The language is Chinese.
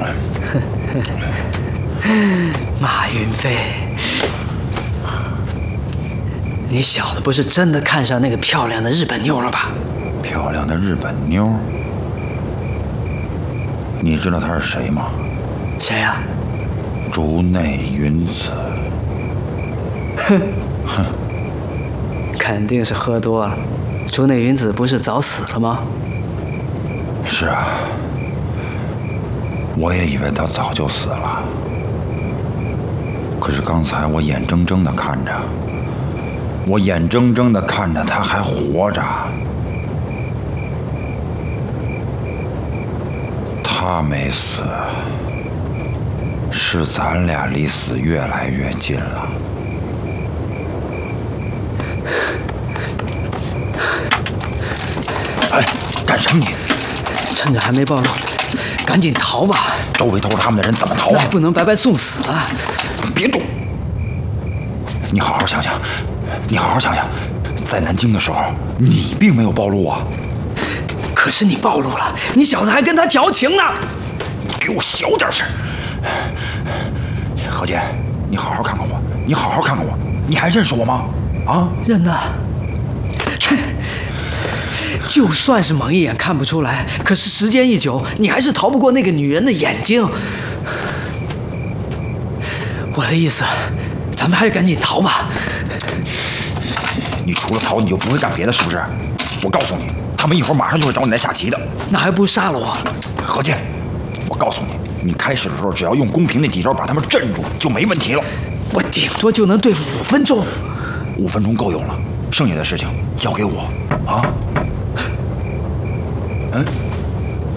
马云飞，你小子不是真的看上那个漂亮的日本妞了吧？ 漂亮的日本妞？你知道她是谁吗？ 谁呀？ 竹内云子。 哼，肯定是喝多了。竹内云子不是早死了吗？ 是啊，我也以为她早就死了。可是刚才我眼睁睁地看着，她还活着。她没死，是咱俩离死越来越近了。哎，干什么你？ 趁着还没暴露，赶紧逃吧！ 周围都是他们的人，怎么逃啊？ 不能白白送死啊！ 别动！你好好想想，在南京的时候，你并没有暴露啊。 可是你暴露了，你小子还跟他调情呢！ 你给我小点声！何姐，你好好看看我，你还认识我吗？啊？ 认得。就算是蒙一眼看不出来，可是时间一久，你还是逃不过那个女人的眼睛。我的意思，咱们还是赶紧逃吧。 你除了逃，你就不会干别的，是不是？我告诉你，他们一会儿马上就会找你来下棋的。 那还不如杀了我。 何健，我告诉你，你开始的时候只要用公屏那几招把他们镇住，就没问题了。 我顶多就能对付5分钟 ，5分钟够用了，剩下的事情交给我啊。嗯。